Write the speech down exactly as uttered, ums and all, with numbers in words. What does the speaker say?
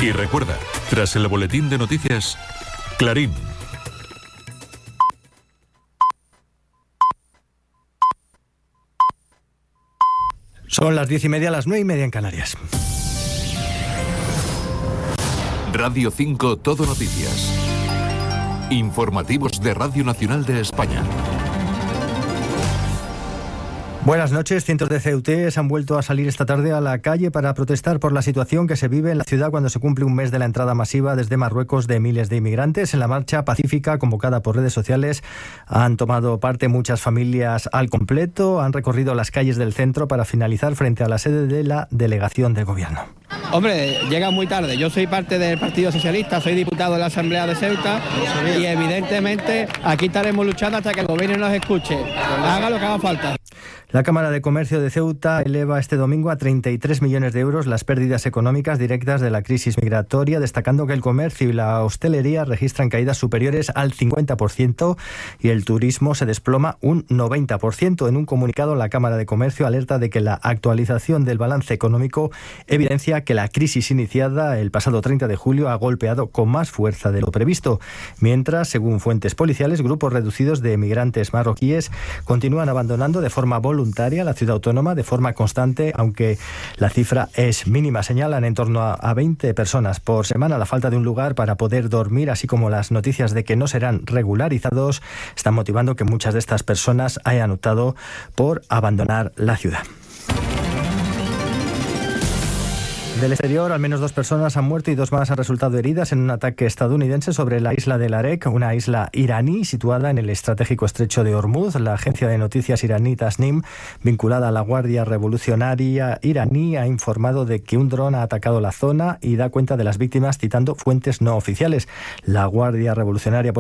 Y recuerda, tras el boletín de noticias, Clarín. Son las diez y media, las nueve y media en Canarias. Radio cinco Todo Noticias. Informativos de Radio Nacional de España. Buenas noches. Cientos de ceutíes han vuelto a salir esta tarde a la calle para protestar por la situación que se vive en la ciudad cuando se cumple un mes de la entrada masiva desde Marruecos de miles de inmigrantes. En la marcha pacífica convocada por redes sociales han tomado parte muchas familias al completo, han recorrido las calles del centro para finalizar frente a la sede de la delegación de gobierno. Hombre, llega muy tarde. Yo soy parte del Partido Socialista, soy diputado de la Asamblea de Ceuta y evidentemente aquí estaremos luchando hasta que el gobierno nos escuche, haga lo que haga falta. La Cámara de Comercio de Ceuta eleva este domingo a treinta y tres millones de euros las pérdidas económicas directas de la crisis migratoria, destacando que el comercio y la hostelería registran caídas superiores al cincuenta por ciento y el turismo se desploma un noventa por ciento. En un comunicado, la Cámara de Comercio alerta de que la actualización del balance económico evidencia que la crisis iniciada el pasado treinta de julio ha golpeado con más fuerza de lo previsto, mientras, según fuentes policiales, grupos reducidos de migrantes marroquíes continúan abandonando de forma voluntaria la ciudad autónoma de forma constante, aunque la cifra es mínima. Señalan en torno a, a veinte personas por semana. La falta de un lugar para poder dormir, así como las noticias de que no serán regularizados, están motivando que muchas de estas personas hayan optado por abandonar la ciudad. Del exterior, al menos dos personas han muerto y dos más han resultado heridas en un ataque estadounidense sobre la isla de Larek, una isla iraní situada en el estratégico estrecho de Hormuz. La agencia de noticias iraní Tasnim, vinculada a la Guardia Revolucionaria iraní, ha informado de que un dron ha atacado la zona y da cuenta de las víctimas citando fuentes no oficiales. La Guardia Revolucionaria, por